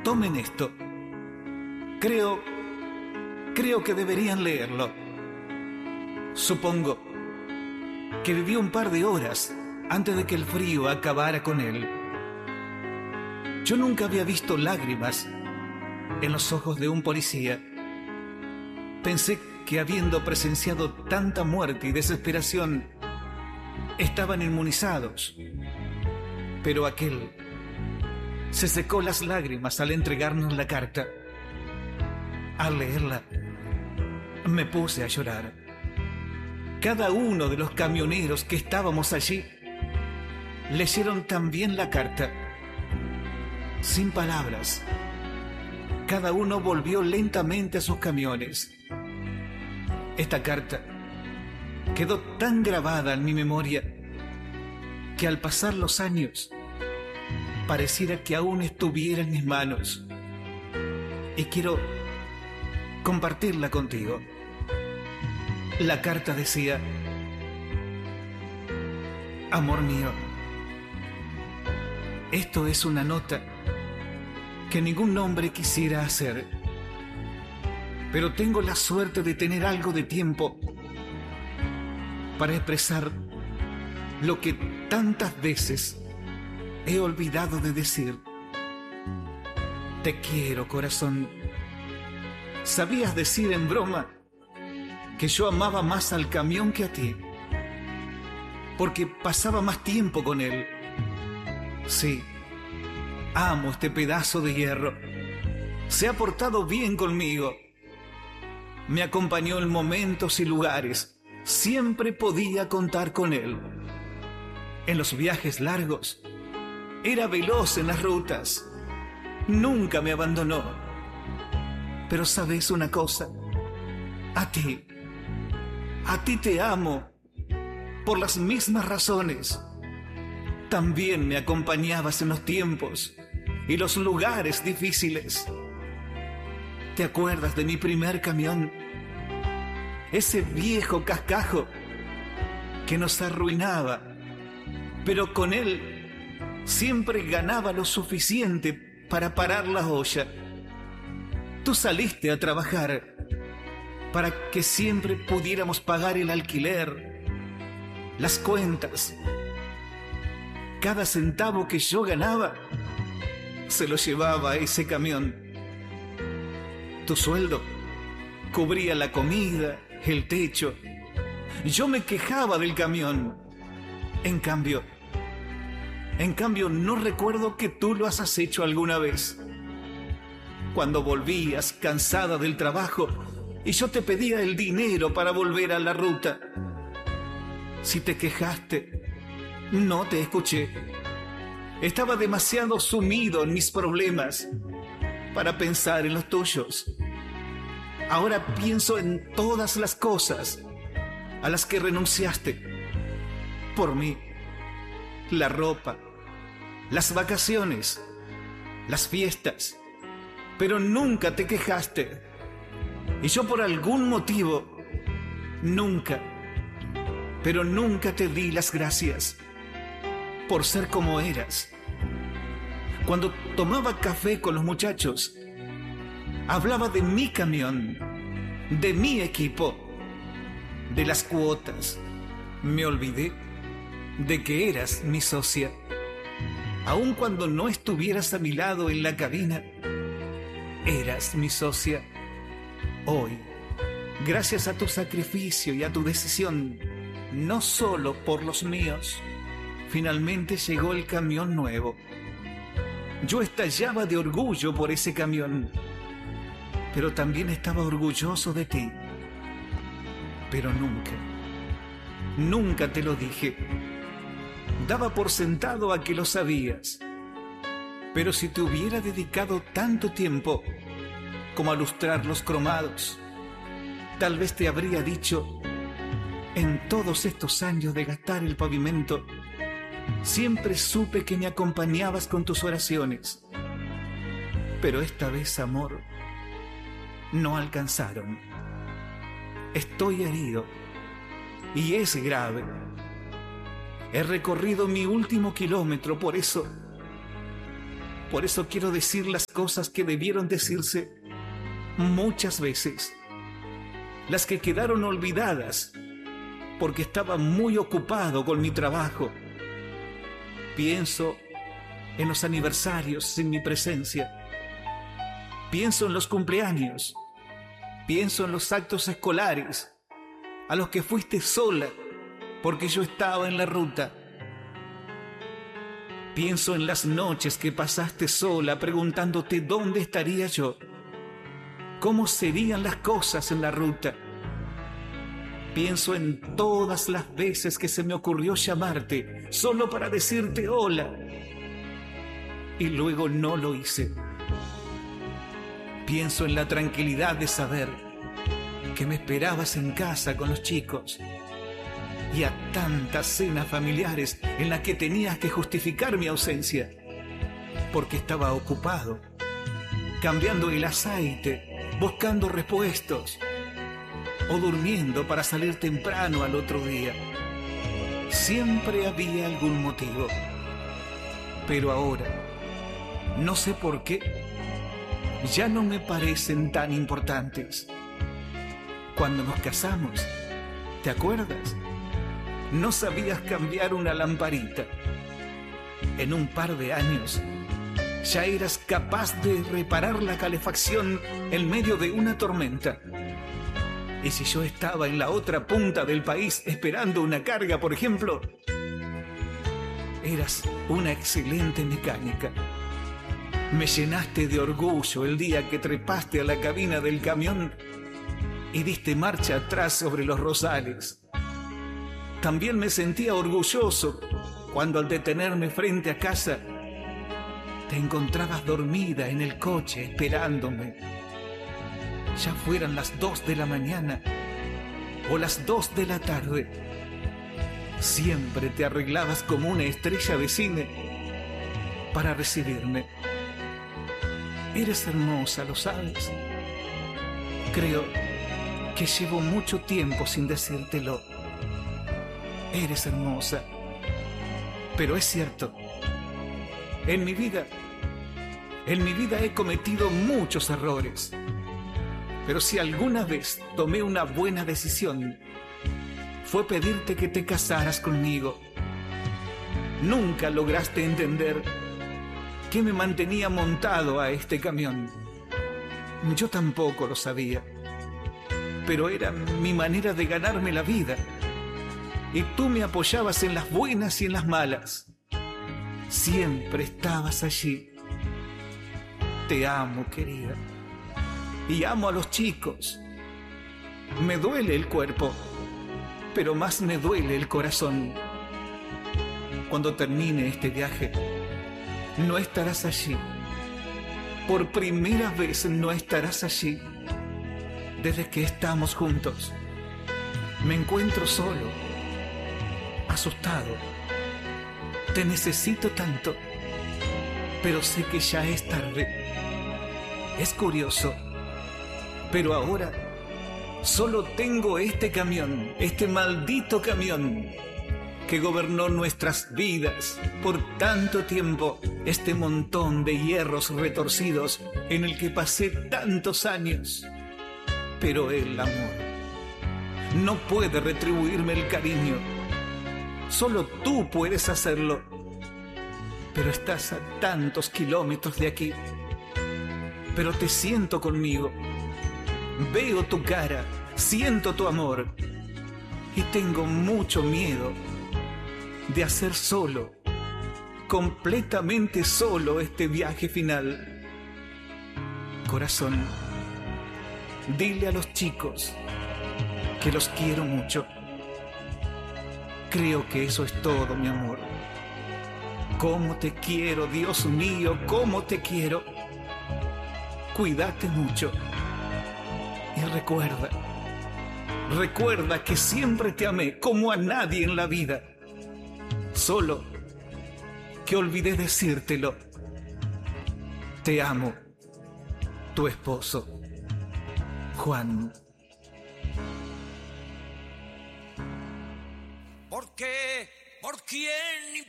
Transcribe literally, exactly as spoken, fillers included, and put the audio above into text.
tomen esto. Creo, creo que deberían leerlo. Supongo que vivió un par de horas antes de que el frío acabara con él. Yo nunca había visto lágrimas en los ojos de un policía. Pensé que habiendo presenciado tanta muerte y desesperación, estaban inmunizados. Pero aquel se secó las lágrimas al entregarnos la carta. Al leerla, me puse a llorar. Cada uno de los camioneros que estábamos allí leyeron también la carta. Sin palabras, cada uno volvió lentamente a sus camiones. Esta carta quedó tan grabada en mi memoria que al pasar los años pareciera que aún estuviera en mis manos. Y quiero compartirla contigo. La carta decía: amor mío, esto es una nota que ningún hombre quisiera hacer, pero tengo la suerte de tener algo de tiempo para expresar lo que tantas veces he olvidado de decir. Te quiero, corazón. ¿Sabías decir en broma que yo amaba más al camión que a ti? Porque pasaba más tiempo con él. Sí, amo este pedazo de hierro. Se ha portado bien conmigo. Me acompañó en momentos y lugares. Siempre podía contar con él. En los viajes largos, era veloz en las rutas. Nunca me abandonó. Pero ¿sabes una cosa? A ti, a ti te amo por las mismas razones. También me acompañabas en los tiempos y los lugares difíciles. ¿Te acuerdas de mi primer camión? Ese viejo cascajo que nos arruinaba, pero con él siempre ganaba lo suficiente para parar la olla. Tú saliste a trabajar para que siempre pudiéramos pagar el alquiler, las cuentas. Cada centavo que yo ganaba se lo llevaba a ese camión. Tu sueldo cubría la comida, el techo. Yo me quejaba del camión. En cambio, en cambio no recuerdo que tú lo hayas hecho alguna vez. Cuando volvías cansada del trabajo y yo te pedía el dinero para volver a la ruta. Si te quejaste, no te escuché. Estaba demasiado sumido en mis problemas para pensar en los tuyos. Ahora pienso en todas las cosas a las que renunciaste por mí. La ropa, las vacaciones, las fiestas. Pero nunca te quejaste. Y yo por algún motivo nunca, pero nunca te di las gracias por ser como eras. Cuando tomaba café con los muchachos, hablaba de mi camión, de mi equipo, de las cuotas. Me olvidé de que eras mi socia. Aun cuando no estuvieras a mi lado en la cabina, eras mi socia. Hoy, gracias a tu sacrificio y a tu decisión, no solo por los míos, finalmente llegó el camión nuevo. Yo estallaba de orgullo por ese camión, pero también estaba orgulloso de ti. Pero nunca, nunca te lo dije. Daba por sentado a que lo sabías. Pero si te hubiera dedicado tanto tiempo como a lustrar los cromados, tal vez te habría dicho: en todos estos años de gastar el pavimento, siempre supe que me acompañabas con tus oraciones. Pero esta vez, amor, no alcanzaron. Estoy herido y es grave. He recorrido mi último kilómetro, por eso Por eso quiero decir las cosas que debieron decirse muchas veces, las que quedaron olvidadas porque estaba muy ocupado con mi trabajo. Pienso en los aniversarios sin mi presencia. Pienso en los cumpleaños. Pienso en los actos escolares a los que fuiste sola porque yo estaba en la ruta. Pienso en las noches que pasaste sola preguntándote dónde estaría yo, cómo serían las cosas en la ruta. Pienso en todas las veces que se me ocurrió llamarte solo para decirte hola y luego no lo hice. Pienso en la tranquilidad de saber que me esperabas en casa con los chicos y a tantas cenas familiares en las que tenías que justificar mi ausencia porque estaba ocupado, cambiando el aceite, buscando repuestos o durmiendo para salir temprano al otro día. Siempre había algún motivo, pero ahora, no sé por qué, ya no me parecen tan importantes. Cuando nos casamos, ¿te acuerdas? No sabías cambiar una lamparita. En un par de años, ya eras capaz de reparar la calefacción en medio de una tormenta. Y si yo estaba en la otra punta del país esperando una carga, por ejemplo, eras una excelente mecánica. Me llenaste de orgullo el día que trepaste a la cabina del camión y diste marcha atrás sobre los rosales. También me sentía orgulloso cuando al detenerme frente a casa te encontrabas dormida en el coche esperándome. Ya fueran las dos de la mañana o las dos de la tarde, siempre te arreglabas como una estrella de cine para recibirme. Eres hermosa, ¿lo sabes? Creo que llevo mucho tiempo sin decírtelo. Eres hermosa. Pero es cierto, en mi vida, en mi vida he cometido muchos errores. Pero si alguna vez tomé una buena decisión, fue pedirte que te casaras conmigo. Nunca lograste entender que me mantenía montado a este camión. Yo tampoco lo sabía, pero era mi manera de ganarme la vida. Y tú me apoyabas en las buenas y en las malas. Siempre estabas allí. Te amo, querida. Y amo a los chicos. Me duele el cuerpo, pero más me duele el corazón. Cuando termine este viaje, no estarás allí. Por primera vez no estarás allí. Desde que estamos juntos, me encuentro solo, asustado. Te necesito tanto, pero sé que ya es tarde. Es curioso, pero ahora solo tengo este camión, este maldito camión que gobernó nuestras vidas por tanto tiempo, este montón de hierros retorcidos en el que pasé tantos años. Pero el amor no puede retribuirme el cariño. Solo tú puedes hacerlo. Pero estás a tantos kilómetros de aquí. Pero te siento conmigo. Veo tu cara, siento tu amor. Y tengo mucho miedo de hacer solo, completamente solo, este viaje final. Corazón, dile a los chicos que los quiero mucho. Creo que eso es todo, mi amor. Cómo te quiero, Dios mío, cómo te quiero. Cuídate mucho. Y recuerda, recuerda que siempre te amé como a nadie en la vida. Solo que olvidé decírtelo. Te amo, tu esposo, Juan. ¿Por qué? ¿Por quién?